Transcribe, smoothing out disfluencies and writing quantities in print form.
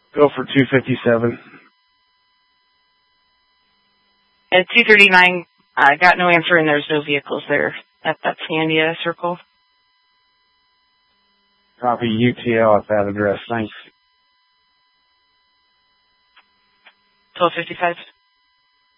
Go for 257. At 239, I got no answer, and there's no vehicles there at that Scandia circle. Copy UTL at that address. Thanks. 1255.